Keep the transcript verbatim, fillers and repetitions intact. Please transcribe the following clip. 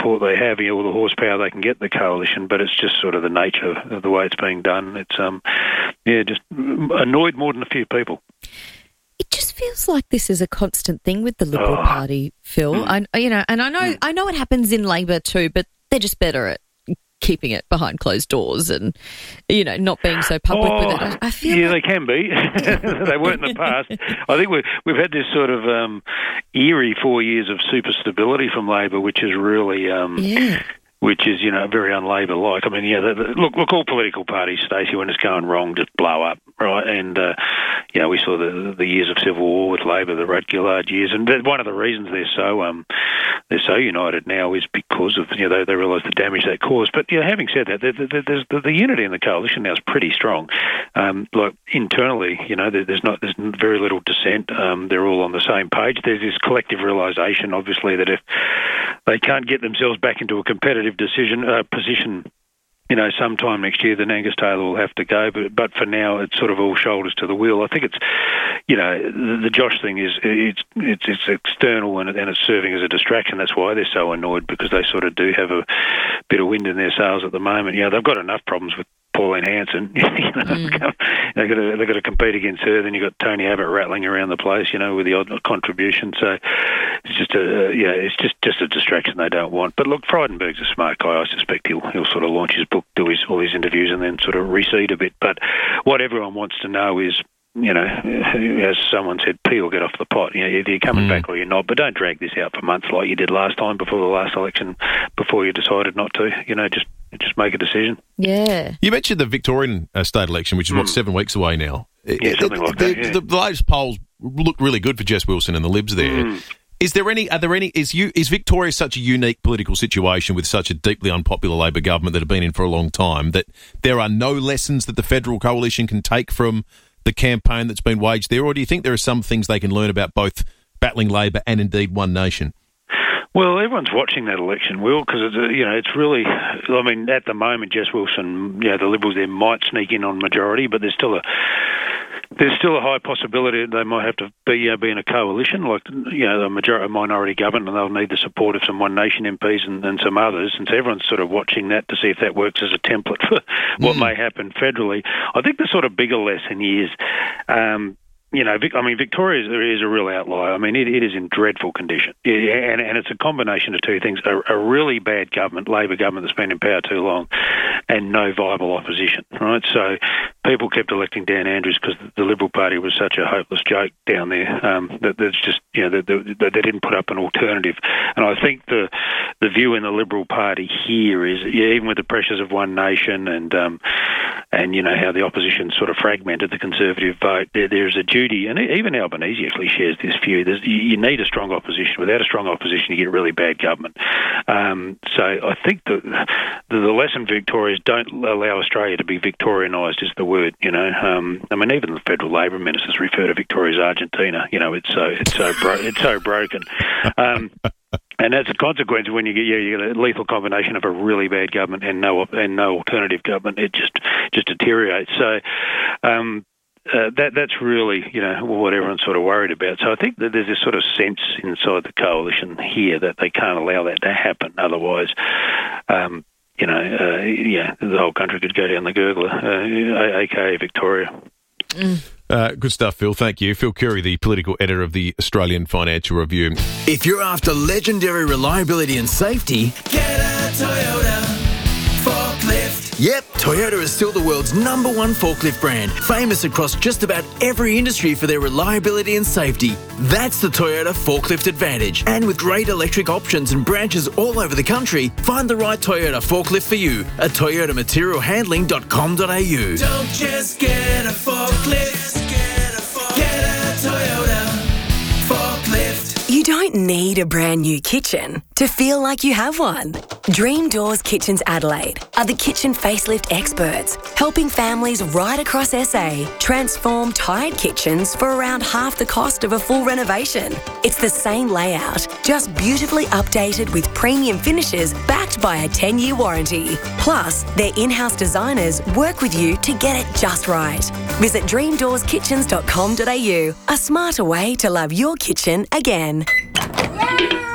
support they have, all the horsepower they can get in the coalition, but it's just sort of the nature of the way it's being done. It's, um, yeah, just annoyed more than a few people. It just feels like this is a constant thing with the Liberal Oh. Party, Phil. Mm. I, you know, and I know, Mm. I know it happens in Labor too, but they're just better at keeping it behind closed doors and, you know, not being so public oh, with it. I, I feel yeah, like... they can be. They weren't in the past. I think we've, we've had this sort of um, eerie four years of super stability from Labor, which is really... Um, yeah. Which is, you know, very un-Labor-like. I mean, yeah, the, the, look, look, all political parties, Stacey, when it's going wrong, just blow up, right? And, uh, you know, we saw the the years of civil war with Labor, the Rudd Gillard years, and one of the reasons they're so um they're so united now is because of, you know, they, they realise the damage that caused. But, you know, having said that, the, the, there's, the, the unity in the coalition now is pretty strong. Um, like internally, you know, there, there's not there's very little dissent. Um, they're all on the same page. There's this collective realisation, obviously, that if they can't get themselves back into a competitive decision uh, position, you know, sometime next year, then Angus Taylor will have to go. But but for now, it's sort of all shoulders to the wheel. I think it's, you know, the, the Josh thing is it's it's it's external and, and it's serving as a distraction. That's why they're so annoyed, because they sort of do have a bit of wind in their sails at the moment. You know, they've got enough problems with Pauline Hanson. You know, mm. they've got to they've got to compete against her. Then you've got Tony Abbott rattling around the place, you know, with the odd contribution. So it's just a uh, yeah, it's just, just a distraction they don't want. But look, Frydenberg's a smart guy. I suspect he'll he'll sort of launch his book, do his all his interviews, and then sort of recede a bit. But what everyone wants to know is, you know, as someone said, pee or get off the pot. You know, either you're coming mm. back or you're not, but don't drag this out for months like you did last time before the last election, before you decided not to. You know, just just make a decision. Yeah. You mentioned the Victorian uh, state election, which is, mm. what, seven weeks away now. Yeah, something the, like the, that, yeah. the, the latest polls look really good for Jess Wilson and the Libs there. Mm. Is there any? Are there any? Is you? Is Victoria such a unique political situation with such a deeply unpopular Labor government that have been in for a long time that there are no lessons that the federal coalition can take from the campaign that's been waged there, or do you think there are some things they can learn about both battling Labor and indeed One Nation? Well, everyone's watching that election, Will, because it's, you know, it's really, I mean, at the moment, Jess Wilson, you know, the Liberals there might sneak in on majority, but there's still a there's still a high possibility that they might have to be uh, be in a coalition, like, you know, a majority, a minority government, and they'll need the support of some One Nation M Ps and, and some others. And so everyone's sort of watching that to see if that works as a template for what mm. may happen federally. I think the sort of bigger lesson is, um, you know, I mean, Victoria is a real outlier. I mean, it, it is in dreadful condition. And, and it's a combination of two things, a, a really bad government, Labor government that's been in power too long, and no viable opposition, right? So people kept electing Dan Andrews because the Liberal Party was such a hopeless joke down there um, that there's just, you know, that they, they didn't put up an alternative. And I think the the view in the Liberal Party here is, yeah, even with the pressures of One Nation and, um, and you know, how the opposition sort of fragmented the Conservative vote, there, there's a duty, and even Albanese actually shares this view, there's, you, you need a strong opposition. Without a strong opposition, you get really bad government. Um, so I think the, the the lesson for Victoria is don't allow Australia to be Victorianised is the word, you know. Um, I mean, even the federal Labor ministers refer to Victoria as Argentina. You know, it's so it's so bro- it's so broken. Um, And that's a consequence when you get yeah, you get a lethal combination of a really bad government and no and no alternative government. It just just deteriorates. So um, uh, that that's really, you know, what everyone's sort of worried about. So I think that there's this sort of sense inside the coalition here that they can't allow that to happen. Otherwise, um, you know, uh, yeah, the whole country could go down the gurgler, uh, aka Victoria. Mm. Uh, good stuff, Phil. Thank you. Phil Curry, the political editor of the Australian Financial Review. If you're after legendary reliability and safety, get a Toyota forklift. Yep, Toyota is still the world's number one forklift brand, famous across just about every industry for their reliability and safety. That's the Toyota Forklift Advantage. And with great electric options and branches all over the country, find the right Toyota forklift for you at toyota material handling dot com dot a u. Don't just get a forklift, get a, forklift. Get a Toyota forklift. You don't need a brand new kitchen to feel like you have one. Dream Doors Kitchens Adelaide are the kitchen facelift experts, helping families right across S A transform tired kitchens for around half the cost of a full renovation. It's the same layout, just beautifully updated with premium finishes backed by a ten-year warranty. Plus, their in-house designers work with you to get it just right. Visit dream doors kitchens dot com dot a u, a smarter way to love your kitchen again.